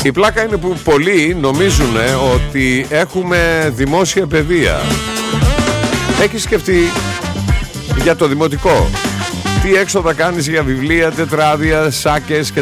Η πλάκα είναι που πολλοί νομίζουν ότι έχουμε δημόσια παιδεία. Έχεις σκεφτεί για το δημοτικό τι έξοδα κάνεις για βιβλία, τετράδια, σάκες